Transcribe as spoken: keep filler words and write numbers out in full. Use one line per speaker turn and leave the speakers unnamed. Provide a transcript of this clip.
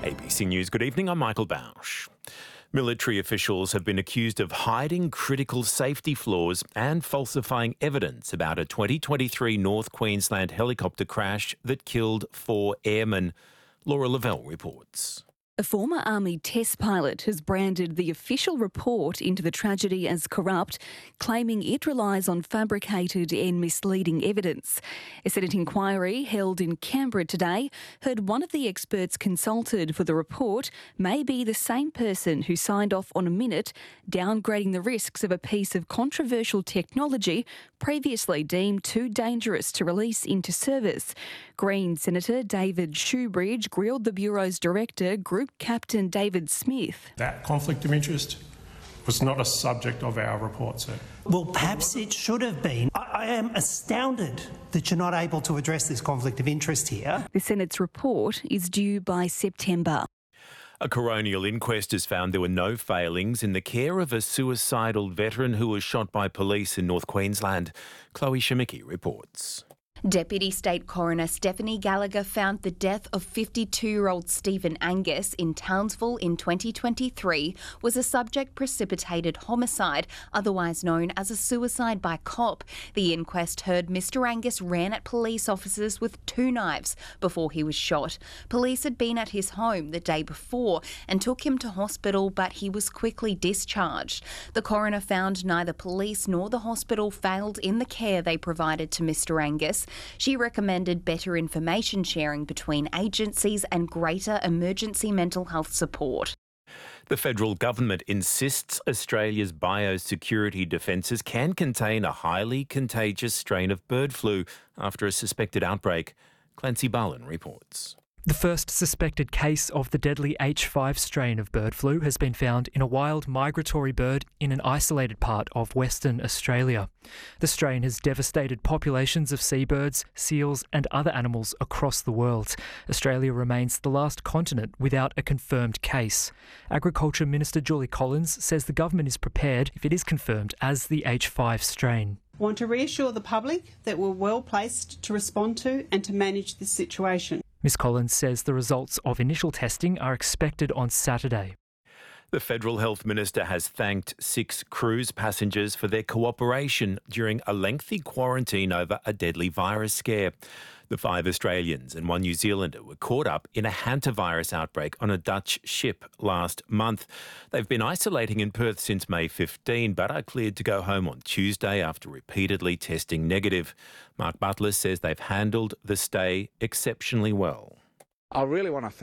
A B C News, good evening, I'm Michael Bausch. Military officials have been accused of hiding critical safety flaws and falsifying evidence about a twenty twenty-three North Queensland helicopter crash that killed four airmen. Laura Lavelle reports.
A former Army test pilot has branded the official report into the tragedy as corrupt, claiming it relies on fabricated and misleading evidence. A Senate inquiry held in Canberra today heard one of the experts consulted for the report may be the same person who signed off on a minute downgrading the risks of a piece of controversial technology previously deemed too dangerous to release into service. Green Senator David Shoebridge grilled the Bureau's director, Group Captain David Smith.
That conflict of interest was not a subject of our report, sir.
Well, perhaps it should have been. I, I am astounded that you're not able to address this conflict of interest here.
The Senate's report is due by September.
A coronial inquest has found there were no failings in the care of a suicidal veteran who was shot by police in North Queensland. Chloe Shemicki reports.
Deputy State Coroner Stephanie Gallagher found the death of fifty-two-year-old Stephen Angus in Townsville in twenty twenty-three was a subject-precipitated homicide, otherwise known as a suicide by cop. The inquest heard Mister Angus ran at police officers with two knives before he was shot. Police had been at his home the day before and took him to hospital, but he was quickly discharged. The coroner found neither police nor the hospital failed in the care they provided to Mister Angus. She recommended better information sharing between agencies and greater emergency mental health support.
The federal government insists Australia's biosecurity defences can contain a highly contagious strain of bird flu after a suspected outbreak. Clancy Barlin reports.
The first suspected case of the deadly H five strain of bird flu has been found in a wild migratory bird in an isolated part of Western Australia. The strain has devastated populations of seabirds, seals and other animals across the world. Australia remains the last continent without a confirmed case. Agriculture Minister Julie Collins says the government is prepared if it is confirmed as the H five strain.
I want to reassure the public that we're well placed to respond to and to manage this situation.
Miz Collins says the results of initial testing are expected on Saturday.
The Federal Health Minister has thanked six cruise passengers for their cooperation during a lengthy quarantine over a deadly virus scare. The five Australians and one New Zealander were caught up in a hantavirus outbreak on a Dutch ship last month. They've been isolating in Perth since May fifteenth, but are cleared to go home on Tuesday after repeatedly testing negative. Mark Butler says they've handled the stay exceptionally well.
I really want to